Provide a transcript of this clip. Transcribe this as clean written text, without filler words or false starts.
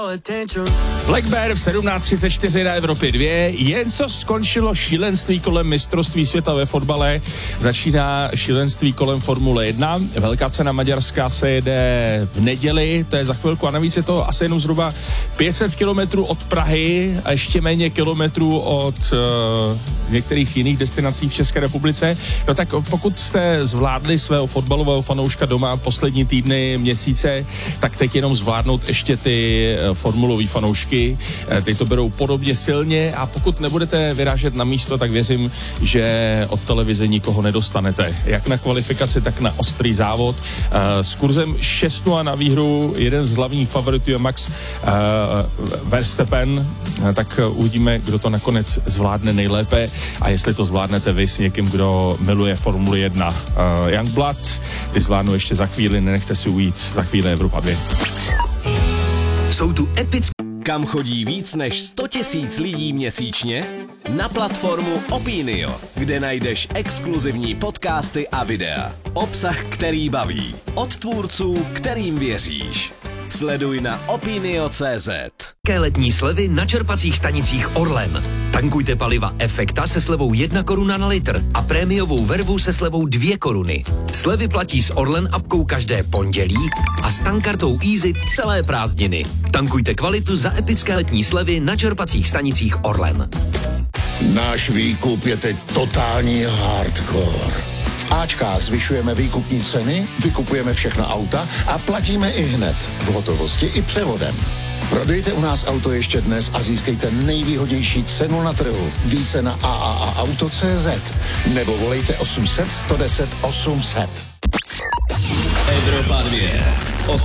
Black Bear v 17:34 na Evropě 2. Jen co skončilo šílenství kolem mistrovství světa ve fotbale, začíná šílenství kolem Formule 1. Velká cena Maďarska se jede v neděli, to je za chvilku, a navíc je to asi jenom zhruba 500 kilometrů od Prahy a ještě méně kilometrů od některých jiných destinací v České republice. No tak pokud jste zvládli svého fotbalového fanouška doma poslední týdny, měsíce, tak teď jenom zvládnout ještě ty formulový fanoušky. Teď to berou podobně silně a pokud nebudete vyrážet na místo, tak věřím, že od televize nikoho nedostanete. Jak na kvalifikaci, tak na ostrý závod. S kurzem 6:0 na výhru jeden z hlavních favoritů je Max Verstappen, tak uvidíme, kdo to nakonec zvládne nejlépe a jestli to zvládnete vy s někým, kdo miluje Formuli 1. Youngblood, ty zvládnu ještě za chvíli, nenechte si ujít, za chvíli Evropa 2. Jsou tu epické... Kam chodí víc než 100 000 lidí měsíčně? Na platformu Opinio, kde najdeš exkluzivní podcasty a videa. Obsah, který baví. Od tvůrců, kterým věříš. Sleduj na opinio.cz. letní slevy na čerpacích stanicích Orlen. Tankujte paliva Efekta se slevou 1 koruna na litr a prémiovou vervu se slevou 2 koruny. Slevy platí s Orlen apkou každé pondělí a s tankkartou Easy celé prázdniny. Tankujte kvalitu za epické letní slevy na čerpacích stanicích Orlen. Náš výkup je teď totální hardcore. V Ačkách zvyšujeme výkupní ceny, vykupujeme všechna auta a platíme i hned, v hotovosti i převodem. Prodejte u nás auto ještě dnes a získejte nejvýhodnější cenu na trhu. Více na AAAauto.cz nebo volejte 800 110 800. Evropa 2.